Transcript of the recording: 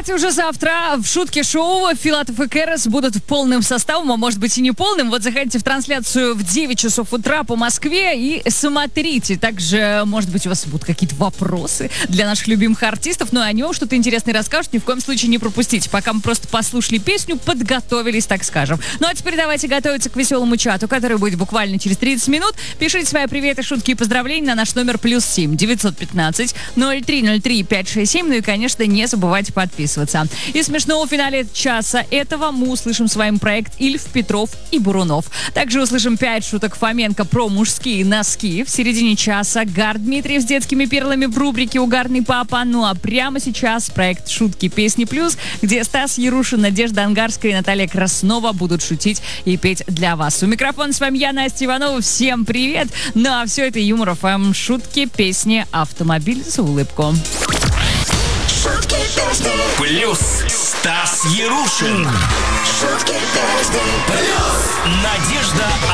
Кстати, уже завтра в шутке шоу Филатов и Керес будут полным составом, а может быть и не полным. Вот заходите в трансляцию в 9 часов утра по Москве и смотрите. Также, может быть, у вас будут какие-то вопросы для наших любимых артистов, но они вам что-то интересное расскажут. Ни в коем случае не пропустите. Пока мы просто послушали песню, подготовились, так скажем. Ну а теперь давайте готовиться к веселому чату, который будет буквально через 30 минут. Пишите свои приветы, шутки и поздравления на наш номер +7 915 0303 567. Ну и, конечно, не забывайте подписываться. И смешного в финале часа этого мы услышим с вами проект Ильф, Петров и Бурунов. Также услышим 5 шуток Фоменко про мужские носки. В середине часа Гар Дмитриев с детскими перлами в рубрике «Угарный папа». Ну а прямо сейчас проект «Шутки, песни плюс», где Стас Ярушин, Надежда Ангарская и Наталья Краснова будут шутить и петь для вас. У микрофона с вами я, Настя Иванова. Всем привет! Ну а все это Юмор ФМ. Шутки, песни, автомобиль за улыбку. Шутки, песни. Плюс Стас Ярушин. Шутки, песни. Плюс Надежда